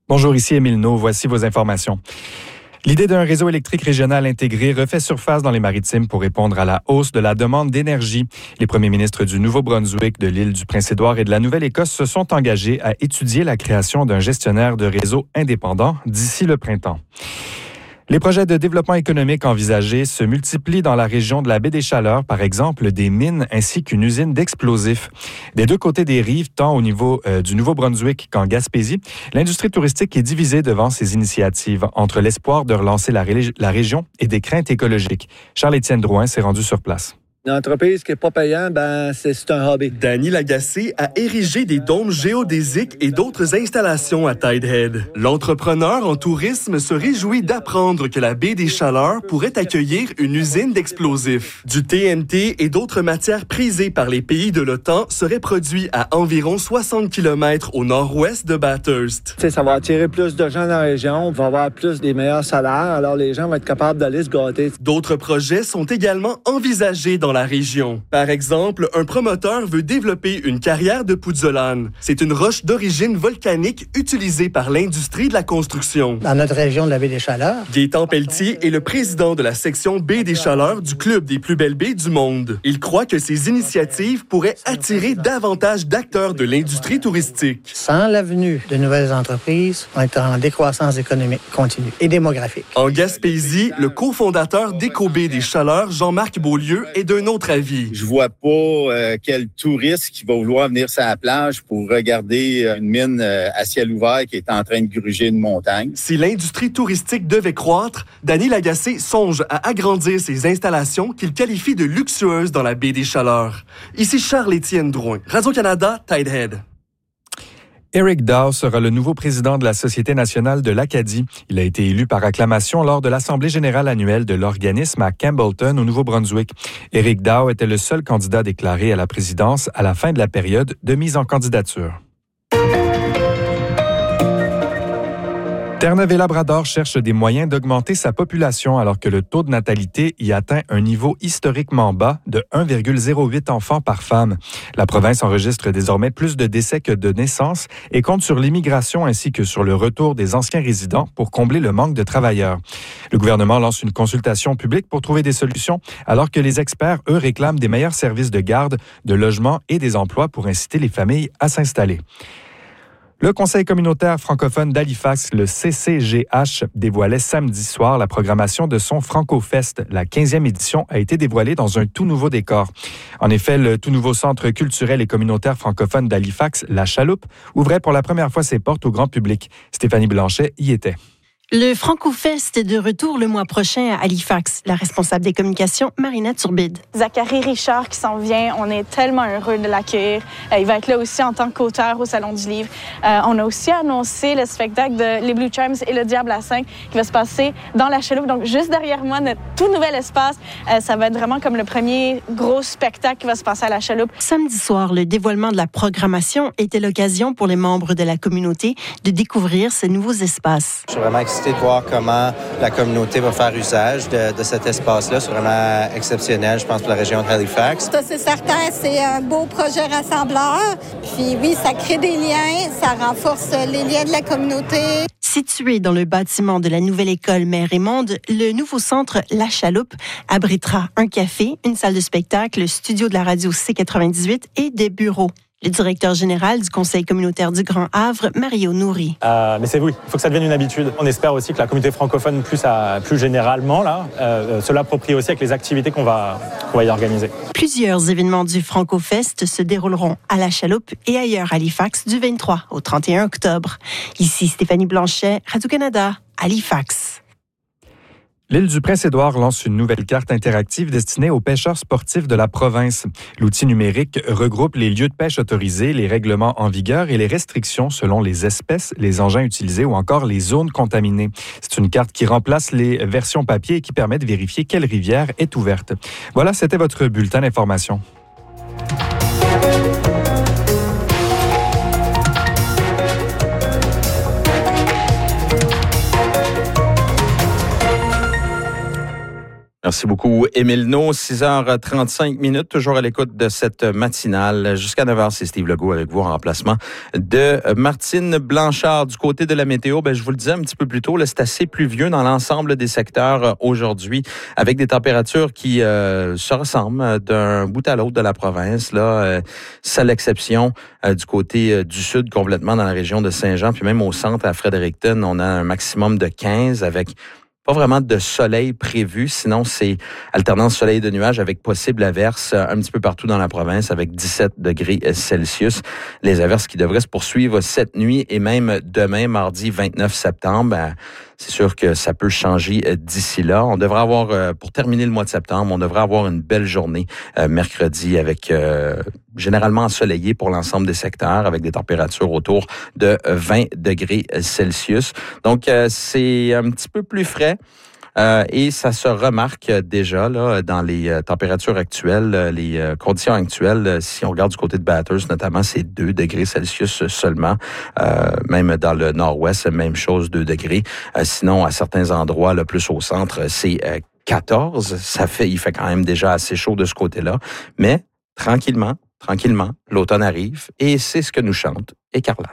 Bonjour, ici Émile No. Voici vos informations. L'idée d'un réseau électrique régional intégré refait surface dans les Maritimes pour répondre à la hausse de la demande d'énergie. Les premiers ministres du Nouveau-Brunswick, de l'île du Prince-Édouard et de la Nouvelle-Écosse se sont engagés à étudier la création d'un gestionnaire de réseau indépendant d'ici le printemps. Les projets de développement économique envisagés se multiplient dans la région de la baie des Chaleurs, par exemple des mines ainsi qu'une usine d'explosifs. Des deux côtés des rives, tant au niveau du Nouveau-Brunswick qu'en Gaspésie, l'industrie touristique est divisée devant ces initiatives, entre l'espoir de relancer la région et des craintes écologiques. Charles-Étienne Drouin s'est rendu sur place. Une entreprise qui n'est pas payante, c'est un hobby. Danny Lagacé a érigé des dômes géodésiques et d'autres installations à Tidehead. L'entrepreneur en tourisme se réjouit d'apprendre que la baie des Chaleurs pourrait accueillir une usine d'explosifs. Du TNT et d'autres matières prisées par les pays de l'OTAN seraient produits à environ 60 km au nord-ouest de Bathurst. Ça va attirer plus de gens dans la région, on va avoir plus des meilleurs salaires, alors les gens vont être capables d'aller se gâter. D'autres projets sont également envisagés dans la région. Par exemple, un promoteur veut développer une carrière de pouzzolane. C'est une roche d'origine volcanique utilisée par l'industrie de la construction. Dans notre région de la baie des Chaleurs. Gaétan Pelletier est le président de la section baie des Chaleurs du Club des plus belles baies du monde. Il croit que ces initiatives pourraient attirer davantage d'acteurs de l'industrie touristique. Sans la venue de nouvelles entreprises, on est en décroissance économique continue et démographique. En Gaspésie, le cofondateur d'Éco-Baie des Chaleurs, Jean-Marc Beaulieu, est d'un autre avis. Je vois pas quel touriste qui va vouloir venir sur la plage pour regarder une mine à ciel ouvert qui est en train de gruger une montagne. Si l'industrie touristique devait croître, Danny Lagacé songe à agrandir ses installations qu'il qualifie de luxueuses dans la baie des Chaleurs. Ici Charles-Étienne Drouin, Radio-Canada, Tidehead. Eric Dow sera le nouveau président de la Société nationale de l'Acadie. Il a été élu par acclamation lors de l'Assemblée générale annuelle de l'organisme à Campbellton, au Nouveau-Brunswick. Eric Dow était le seul candidat déclaré à la présidence à la fin de la période de mise en candidature. Terre-Neuve-et-Labrador cherche des moyens d'augmenter sa population alors que le taux de natalité y atteint un niveau historiquement bas de 1,08 enfants par femme. La province enregistre désormais plus de décès que de naissances et compte sur l'immigration ainsi que sur le retour des anciens résidents pour combler le manque de travailleurs. Le gouvernement lance une consultation publique pour trouver des solutions alors que les experts, eux, réclament des meilleurs services de garde, de logement et des emplois pour inciter les familles à s'installer. Le Conseil communautaire francophone d'Halifax, le CCGH, dévoilait samedi soir la programmation de son Franco-Fest. La 15e édition a été dévoilée dans un tout nouveau décor. En effet, le tout nouveau centre culturel et communautaire francophone d'Halifax, La Chaloupe, ouvrait pour la première fois ses portes au grand public. Stéphanie Blanchet y était. Le Franco-Fest est de retour le mois prochain à Halifax. La responsable des communications, Marina Turbide. Zachary Richard qui s'en vient, on est tellement heureux de l'accueillir. Il va être là aussi en tant qu'auteur au Salon du Livre. On a aussi annoncé le spectacle de Les Blue Charms et Le Diable à 5 qui va se passer dans la Chaloupe. Donc, juste derrière moi, notre tout nouvel espace, ça va être vraiment comme le premier gros spectacle qui va se passer à la Chaloupe. Samedi soir, le dévoilement de la programmation était l'occasion pour les membres de la communauté de découvrir ces nouveaux espaces. Je suis vraiment excité de voir comment la communauté va faire usage de cet espace-là. C'est vraiment exceptionnel, je pense, pour la région de Halifax. Ça, c'est certain, c'est un beau projet rassembleur. Puis oui, ça crée des liens, ça renforce les liens de la communauté. Situé dans le bâtiment de la nouvelle école Mère Raymonde, le nouveau centre La Chaloupe abritera un café, une salle de spectacle, le studio de la radio C98 et des bureaux. Le directeur général du Conseil communautaire du Grand Havre, Mario Nouri. Mais c'est oui, il faut que ça devienne une habitude. On espère aussi que la communauté francophone, plus généralement, se l'approprie aussi avec les activités qu'on va y organiser. Plusieurs événements du Franco-Fest se dérouleront à La Chaloupe et ailleurs à Halifax du 23 au 31 octobre. Ici Stéphanie Blanchet, Radio-Canada, Halifax. L'île du Prince-Édouard lance une nouvelle carte interactive destinée aux pêcheurs sportifs de la province. L'outil numérique regroupe les lieux de pêche autorisés, les règlements en vigueur et les restrictions selon les espèces, les engins utilisés ou encore les zones contaminées. C'est une carte qui remplace les versions papier et qui permet de vérifier quelle rivière est ouverte. Voilà, c'était votre bulletin d'information. Merci beaucoup, Émile No. 6h35, toujours à l'écoute de cette matinale. Jusqu'à 9h, c'est Steve Legault avec vous en remplacement de Martine Blanchard. Du côté de la météo, je vous le disais un petit peu plus tôt, là, c'est assez pluvieux dans l'ensemble des secteurs aujourd'hui, avec des températures qui se ressemblent d'un bout à l'autre de la province. Là, seule exception du côté du sud, complètement dans la région de Saint-Jean, puis même au centre à Fredericton, on a un maximum de 15 avec pas vraiment de soleil prévu, sinon c'est alternance soleil de nuages avec possible averse un petit peu partout dans la province avec 17 degrés Celsius. Les averses qui devraient se poursuivre cette nuit et même demain, mardi 29 septembre. C'est sûr que ça peut changer d'ici là. On devrait avoir, pour terminer le mois de septembre, on devrait avoir une belle journée mercredi avec généralement ensoleillé pour l'ensemble des secteurs avec des températures autour de 20 degrés Celsius. Donc, c'est un petit peu plus frais. Et ça se remarque déjà là dans les températures actuelles, les conditions actuelles. Si on regarde du côté de Bathurst, notamment, c'est 2 degrés Celsius seulement. Même dans le nord-ouest, même chose, 2 degrés. Sinon, à certains endroits, là, plus au centre, c'est 14. Il fait quand même déjà assez chaud de ce côté-là. Mais tranquillement, l'automne arrive et c'est ce que nous chante Écarlate.